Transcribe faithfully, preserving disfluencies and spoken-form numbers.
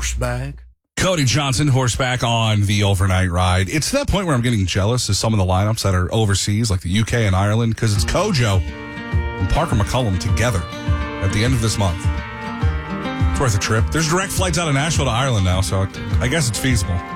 horseback. Cody Johnson, horseback on the overnight ride. It's to that point where I'm getting jealous of some of the lineups that are overseas, like the U K and Ireland, because it's Kojo and Parker McCullum together at the end of this month. It's worth a trip. There's direct flights out of Nashville to Ireland now, so I guess it's feasible.